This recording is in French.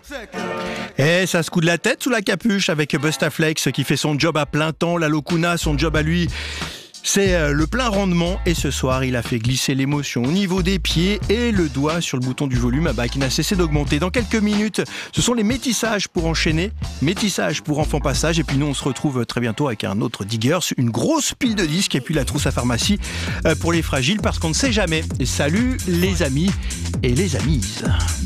Et ça se coud de la tête sous la capuche avec Bustaflex qui fait son job à plein temps. La Locuna, son job à lui, c'est le plein rendement. Et ce soir, il a fait glisser l'émotion au niveau des pieds et le doigt sur le bouton du volume qui n'a cessé d'augmenter. Dans quelques minutes, ce sont les métissages pour enchaîner. Métissage pour enfant passage. Et puis nous, on se retrouve très bientôt avec un autre Diggers, une grosse pile de disques et puis la trousse à pharmacie pour les fragiles parce qu'on ne sait jamais. Et salut les amis et les amises.